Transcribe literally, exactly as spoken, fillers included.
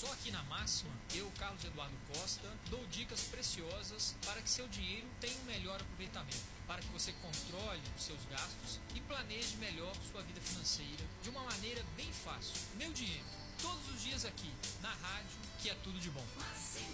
Só aqui na Máxima, eu, Carlos Eduardo Costa, dou dicas preciosas para que seu dinheiro tenha um melhor aproveitamento, para que você controle os seus gastos e planeje melhor sua vida financeira de uma maneira bem fácil. Meu dinheiro, todos os dias aqui, na rádio, que é tudo de bom.